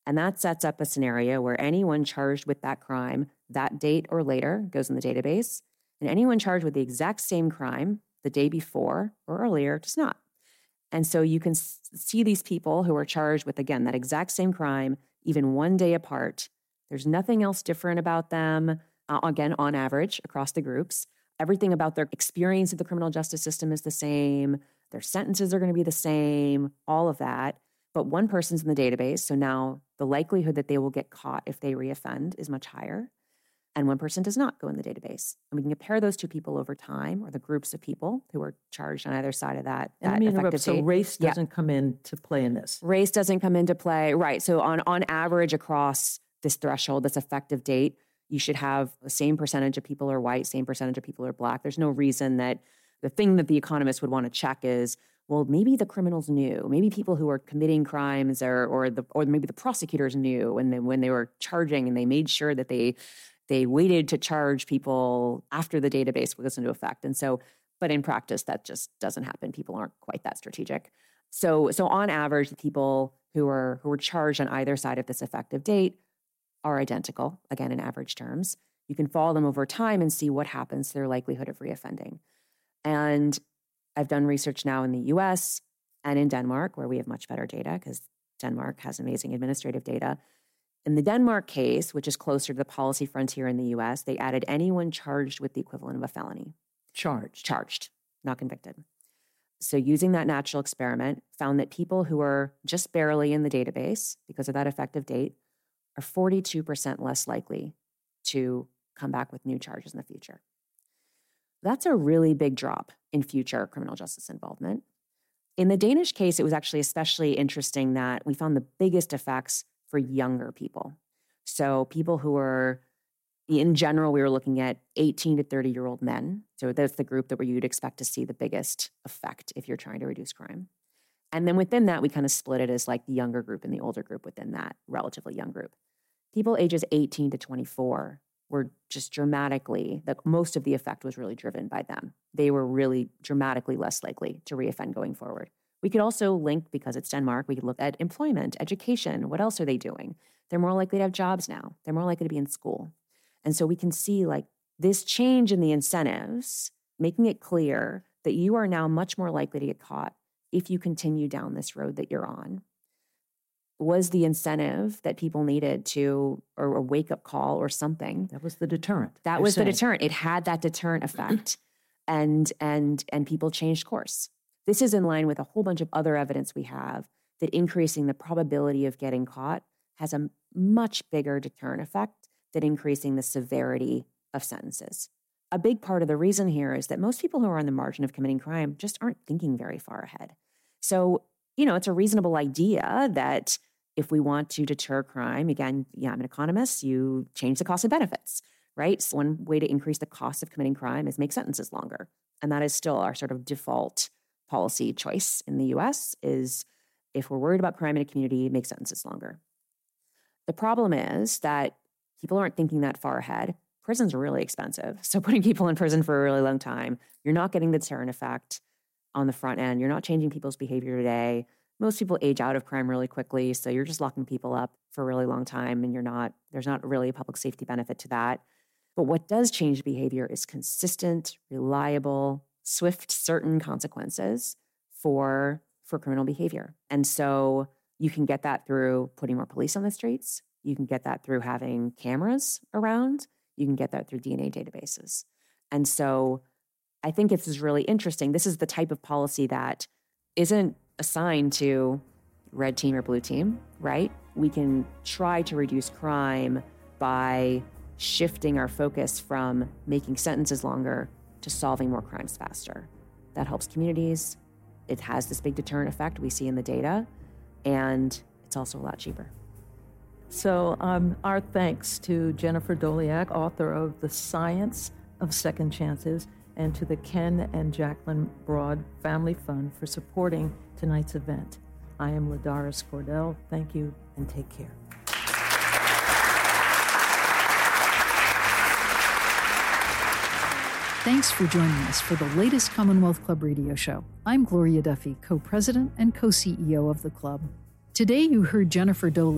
And that sets up a scenario where anyone charged with that crime that date or later goes in the database, and anyone charged with the exact same crime the day before or earlier does not. And so you can see these people who are charged with, again, that exact same crime, even one day apart. There's nothing else different about them, again, on average, across the groups. Everything about their experience of the criminal justice system is the same. Their sentences are going to be the same, all of that. But one person's in the database, so now the likelihood that they will get caught if they reoffend is much higher. And one person does not go in the database. And we can compare those two people over time, or the groups of people who are charged on either side of that. And let me interrupt. So race doesn't come into play in this. Race doesn't come into play, right? So on average across this threshold, this effective date, you should have the same percentage of people are white, same percentage of people are black. There's no reason that the thing that the economists would want to check is, well, maybe the criminals knew, maybe people who are committing crimes or maybe the prosecutors knew, and then when they were charging and they made sure that they waited to charge people after the database goes into effect. And so, but in practice, that just doesn't happen. People aren't quite that strategic. So on average, the people who are charged on either side of this effective date are identical, again, in average terms. You can follow them over time and see what happens to their likelihood of reoffending. And I've done research now in the US and in Denmark, where we have much better data because Denmark has amazing administrative data. In the Denmark case, which is closer to the policy frontier in the US, they added anyone charged with the equivalent of a felony. Charged, not convicted. So using that natural experiment, found that people who are just barely in the database because of that effective date are 42% less likely to come back with new charges in the future. That's a really big drop in future criminal justice involvement. In the Danish case, it was actually especially interesting that we found the biggest effects for younger people. So people who were, in general, we were looking at 18 to 30-year-old men. So that's the group that where you'd expect to see the biggest effect if you're trying to reduce crime. And then within that, we kind of split it as like the younger group and the older group within that relatively young group. People ages 18 to 24 were just dramatically, most of the effect was really driven by them. They were really dramatically less likely to reoffend going forward. We could also link, because it's Denmark, we could look at employment, education. What else are they doing? They're more likely to have jobs now. They're more likely to be in school. And so we can see like this change in the incentives, making it clear that you are now much more likely to get caught if you continue down this road that you're on, was the incentive that people needed to, or a wake-up call or something. That was the deterrent. That was the deterrent. It had that deterrent effect, and people changed course. This is in line with a whole bunch of other evidence we have that increasing the probability of getting caught has a much bigger deterrent effect than increasing the severity of sentences. A big part of the reason here is that most people who are on the margin of committing crime just aren't thinking very far ahead. So, it's a reasonable idea that if we want to deter crime, again, I'm an economist, you change the cost of benefits, right? So one way to increase the cost of committing crime is make sentences longer. And that is still our sort of default policy choice in the US is if we're worried about crime in a community, make sentences longer. The problem is that people aren't thinking that far ahead. Prisons are really expensive. So putting people in prison for a really long time, you're not getting the deterrent effect on the front end. You're not changing people's behavior today. Most people age out of crime really quickly. So you're just locking people up for a really long time and there's not really a public safety benefit to that. But what does change behavior is consistent, reliable, swift, certain consequences for criminal behavior. And so you can get that through putting more police on the streets. You can get that through having cameras around. You can get that through DNA databases. And so I think this is really interesting. This is the type of policy that isn't assigned to red team or blue team, right? We can try to reduce crime by shifting our focus from making sentences longer to solving more crimes faster. That helps communities. It has this big deterrent effect we see in the data, and it's also a lot cheaper. So our thanks to Jennifer Doleac, author of The Science of Second Chances, and to the Ken and Jacqueline Broad Family Fund for supporting tonight's event. I am Ladaris Cordell. Thank you and take care. Thanks for joining us for the latest Commonwealth Club radio show. I'm Gloria Duffy, co-president and co-CEO of the club. Today you heard Jennifer Doleac